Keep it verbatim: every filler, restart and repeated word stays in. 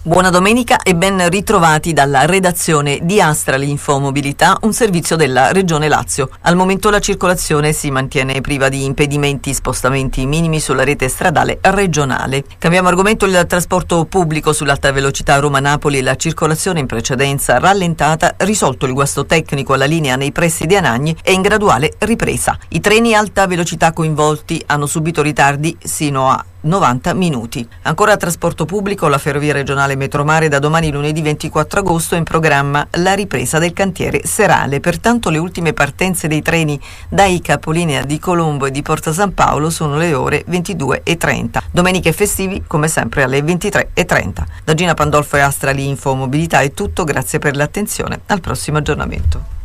Buona domenica e ben ritrovati dalla redazione di Astrali Infomobilità, un servizio della Regione Lazio. Al momento la circolazione si mantiene priva di impedimenti, spostamenti minimi sulla rete stradale regionale. Cambiamo argomento: il trasporto pubblico sull'alta velocità Roma-Napoli, la circolazione in precedenza rallentata, risolto il guasto tecnico alla linea nei pressi di Anagni e in graduale ripresa. I treni alta velocità coinvolti hanno subito ritardi sino a novanta minuti. Ancora trasporto pubblico, la ferrovia regionale Metromare da domani lunedì ventiquattro agosto è in programma la ripresa del cantiere serale, pertanto le ultime partenze dei treni dai capolinea di Colombo e di Porta San Paolo sono le ore ventidue e trenta. Domenica e festivi come sempre alle ventitré e trenta. Da Gina Pandolfo e Astrali Infomobilità è tutto, grazie per l'attenzione, al prossimo aggiornamento.